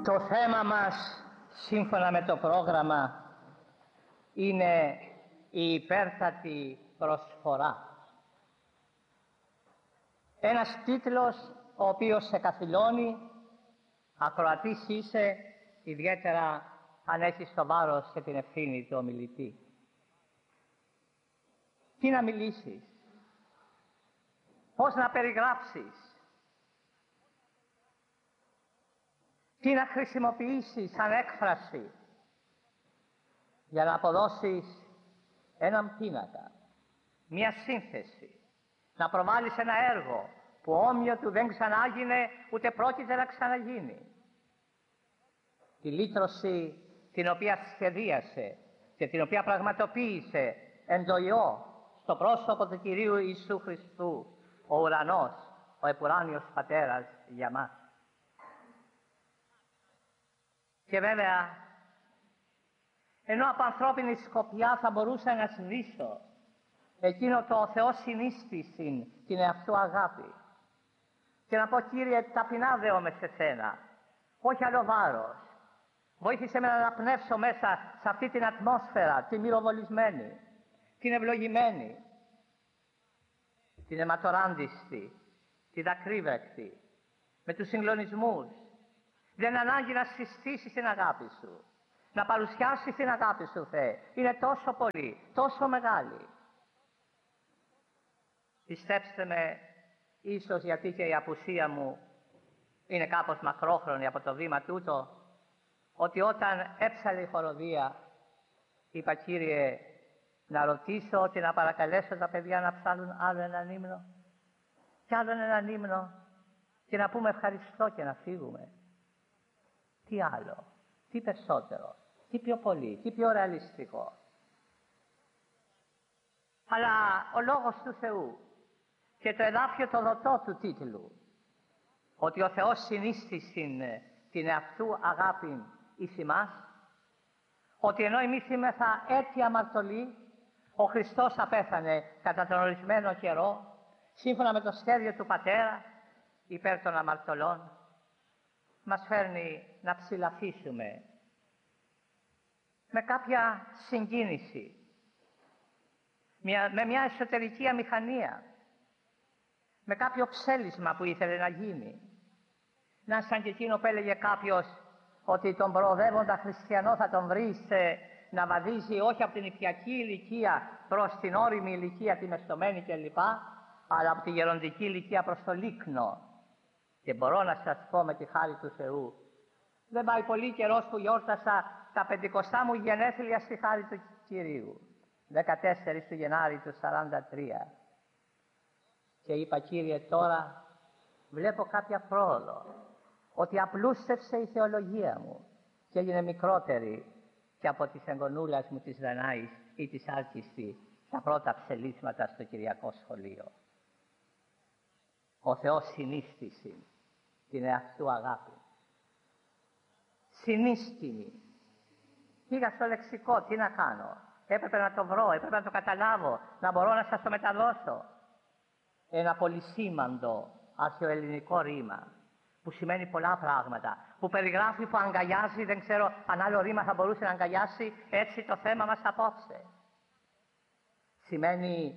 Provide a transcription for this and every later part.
Το θέμα μας, σύμφωνα με το πρόγραμμα, είναι η υπέρτατη προσφορά. Ένας τίτλος ο οποίος σε καθυλώνει, ακροατής είσαι, ιδιαίτερα αν έχεις το βάρος και την ευθύνη του ομιλητή. Τι να μιλήσεις, πώς να περιγράψεις, τι να χρησιμοποιήσεις σαν έκφραση για να αποδώσεις έναν πίνακα, μια σύνθεση, να προβάλλεις ένα έργο που όμοιο του δεν ξανάγινε ούτε πρόκειται να ξαναγίνει. Τη λύτρωση την οποία σχεδίασε και την οποία πραγματοποίησε εν το Υιό στο πρόσωπο του Κυρίου Ιησού Χριστού, ο ουρανός, ο επουράνιος Πατέρας για μας. Και βέβαια, ενώ από ανθρώπινη σκοπιά θα μπορούσα να σβήσω εκείνο το Θεό συνίστησιν, την εαυτού αγάπη, και να πω, Κύριε, ταπεινά δέομαι σε Σένα, όχι άλλο βάρος. Βοήθησε με να αναπνεύσω μέσα σε αυτή την ατμόσφαιρα, την μυροβολισμένη, την ευλογημένη, την αιματοράντιστη, την δακρύβρεκτη, με τους συγκλονισμούς. Δεν ανάγκη να συστήσεις την αγάπη Σου, να παρουσιάσεις την αγάπη Σου, Θεέ. Είναι τόσο πολύ, τόσο μεγάλη. Πιστέψτε με, ίσως γιατί και η απουσία μου είναι κάπως μακρόχρονη από το βήμα τούτο, ότι όταν έψαλε η χοροδία, είπα, Κύριε, να ρωτήσω και να παρακαλέσω τα παιδιά να ψάλουν άλλο έναν ύμνο και άλλον έναν ύμνο και να πούμε ευχαριστώ και να φύγουμε. Τι άλλο, τι περισσότερο, τι πιο πολύ, τι πιο ρεαλιστικό. Αλλά ο Λόγος του Θεού και το εδάφιο το δοτό του τίτλου, ότι ο Θεός συνίστησιν την εαυτού αγάπην εις ημάς, ότι ενώ εμείς είμεθα έτη αμαρτωλοί, ο Χριστός απέθανε κατά τον ορισμένο καιρό, σύμφωνα με το σχέδιο του Πατέρα, υπέρ των αμαρτωλών, μας φέρνει να ψηλαφίσουμε με κάποια συγκίνηση, με μια εσωτερική αμηχανία, με κάποιο ψέλισμα που ήθελε να γίνει. Να σαν και εκείνο που έλεγε κάποιος ότι τον προοδεύοντα χριστιανό θα τον βρεις να βαδίζει όχι από την νηπιακή ηλικία προς την όριμη ηλικία, τη μεστομένη κλπ, αλλά από τη γεροντική ηλικία προς το λύκνο. Και μπορώ να σας πω με τη χάρη του Θεού, δεν πάει πολύ καιρός που γιόρτασα τα 50 μου γενέθλια στη χάρη του Κυρίου, 14 του Γενάρη του 43. Και είπα, Κύριε, τώρα βλέπω κάποια πρόοδο, ότι απλούστευσε η θεολογία μου και έγινε μικρότερη και από της εγγονούλας μου της Δανάης ή της Άλκηστη τα πρώτα ψελίσματα στο Κυριακό σχολείο. Ο Θεός συνίστησε την εαυτού αγάπη. Συνίστημη. Πήγα στο λεξικό, τι να κάνω. Έπρεπε να το βρω, έπρεπε να το καταλάβω, να μπορώ να σας το μεταδώσω. Ένα πολυσήμαντο αρχαιοελληνικό ρήμα που σημαίνει πολλά πράγματα, που περιγράφει, που αγκαλιάζει, δεν ξέρω αν άλλο ρήμα θα μπορούσε να αγκαλιάσει έτσι το θέμα μας απόψε. Σημαίνει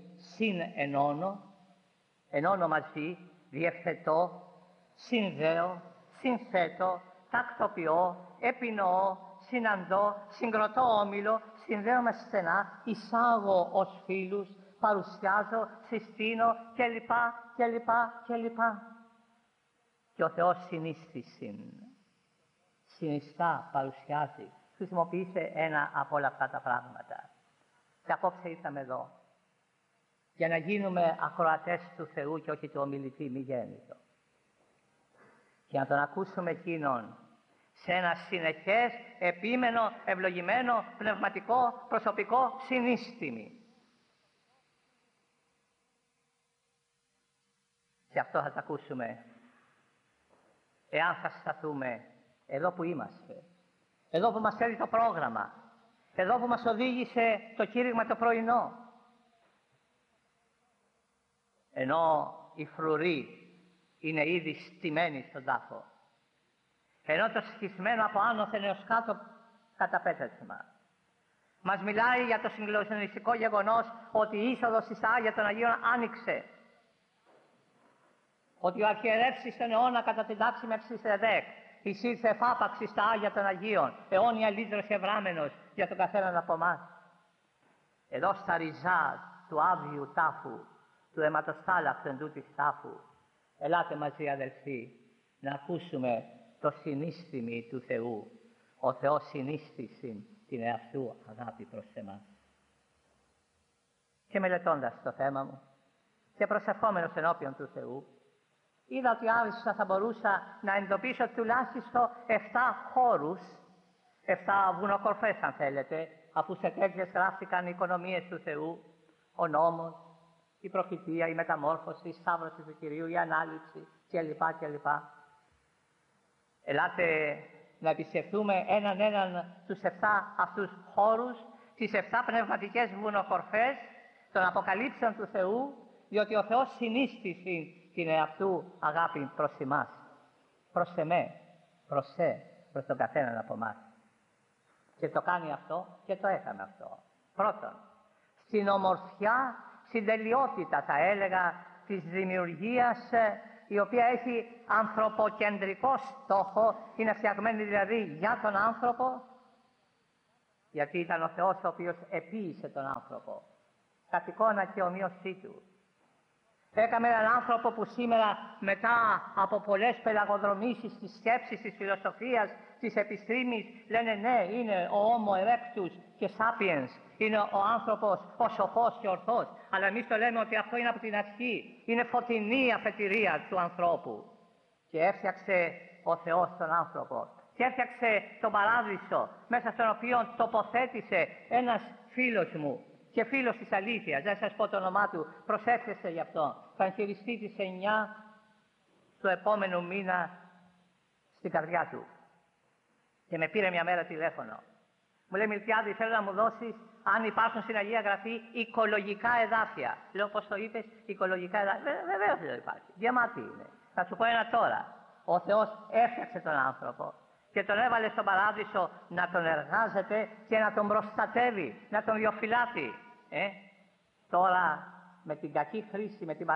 ενώνω μαζί, διευθετώ, συνδέω, συνθέτω, τακτοποιώ, επινοώ, συναντώ, συγκροτώ όμιλο, συνδέομαι στενά, εισάγω ως φίλους, παρουσιάζω, συστήνω κλπ. Και ο Θεός συνίστησιν. Συνιστά, παρουσιάζει, χρησιμοποίησε ένα από όλα αυτά τα πράγματα. Και απόψε ήρθαμε εδώ για να γίνουμε ακροατές του Θεού και όχι του ομιλητή μη γέννητο. Και να τον ακούσουμε εκείνον σε ένα συνεχές, επίμενο, ευλογημένο, πνευματικό, προσωπικό συνίστημη. Και αυτό θα τα ακούσουμε εάν θα σταθούμε εδώ που είμαστε, εδώ που μας έρθει το πρόγραμμα, εδώ που μας οδήγησε το κήρυγμα το πρωινό. Ενώ οι φρουροί είναι ήδη στημένοι στον τάφο, ενώ το σχισμένο από άνωθεν έως κάτω καταπέτασμα. Μας μιλάει για το συγκλονιστικό γεγονός ότι η είσοδος στα Άγια των Αγίων άνοιξε. Ότι ο αρχιερεύς στον αιώνα κατά την τάξη Μελχισεδέκ εισήλθε εφάπαξ στα Άγια των Αγίων, αιώνια λύτρωση ευράμενος για τον καθέναν από εμάς. Εδώ στα ριζά του άβιου τάφου, του αιματοστάλακτου εντού της τάφου, ελάτε μαζί αδελφοί, να ακούσουμε το συνίστημι του Θεού. Ο Θεός συνίστησε την εαυτού αγάπη προς εμάς. Και μελετώντας το θέμα μου και προσευχόμενος ενώπιον του Θεού, είδα ότι άριστα θα μπορούσα να εντοπίσω τουλάχιστον 7 χώρους, 7 βουνοκορφές αν θέλετε, αφού σε τέτοιες γράφτηκαν οι οικονομίες του Θεού, ο νόμος, η προφητεία, η μεταμόρφωση, η σταύρωση του Κυρίου, η ανάληψη κλπ. Ελάτε να επισκεφτούμε έναν τους 7 αυτούς χώρους, τις 7 πνευματικές βουνοκορφές των αποκαλύψεων του Θεού, διότι ο Θεός συνίστησε την εαυτού αγάπη προς εμάς, προς εμέ, προς τον καθέναν από εμάς. Και το κάνει αυτό και το έκανε αυτό. Πρώτον, στην ομορφιά, στην τελειότητα θα έλεγα της δημιουργίας, η οποία έχει ανθρωποκεντρικό στόχο, είναι φτιαγμένη δηλαδή για τον άνθρωπο, γιατί ήταν ο Θεός ο οποίος επίησε τον άνθρωπο, κατ' εικόνα και ομοίωσή του. Έκαμε έναν άνθρωπο που σήμερα, μετά από πολλές πελαγοδρομήσεις της σκέψης, της φιλοσοφίας, της επιστήμης, λένε ναι, είναι ο Homo erectus και sapiens, είναι ο άνθρωπος ο σοφός και ορθός. Αλλά εμείς το λέμε ότι αυτό είναι από την αρχή, είναι φωτεινή αφετηρία του ανθρώπου. Και έφτιαξε ο Θεός τον άνθρωπο. Και έφτιαξε τον παράδεισο, μέσα στον οποίο τοποθέτησε ένας φίλος μου, και φίλος της αλήθειας, δεν σας πω το όνομά του, προσεύχεστε γι' αυτό. Θα εγχειριστεί τις 9 του επόμενου μήνα στην καρδιά του. Και με πήρε μια μέρα τηλέφωνο. Μου λέει, Μιλτιάδη, θέλω να μου δώσεις, αν υπάρχουν στην Αγία Γραφή, οικολογικά εδάφια. Λέω, πώς το είπες, οικολογικά εδάφια. Βεβαίως δεν υπάρχει. Γεμάτη είναι. Θα σου πω ένα τώρα. Ο Θεός έφτιαξε τον άνθρωπο και τον έβαλε στον παράδεισο να τον εργάζεται και να τον προστατεύει, να τον διοφυλάτει. Τώρα με την κακή χρήση, με την